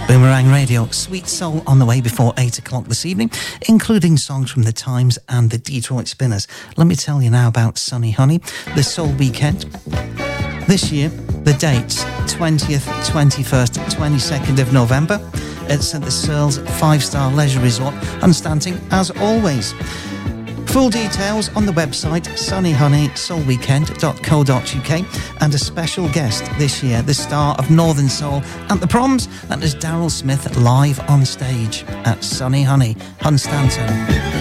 Boomerang Radio, Sweet Soul on the way before 8 o'clock this evening, including songs from The Times and the Detroit Spinners. Let me tell you now about Sunny Honey, the Soul Weekend. This year, the dates, 20th, 21st, 22nd of November. It's at the Searles 5-star leisure resort, Hunstanton, as always. Full details on the website sunnyhoneysoulweekend.co.uk, and a special guest this year, the star of Northern Soul at the Proms, that is Daryl Smith live on stage at Sunny Honey, Hunstanton.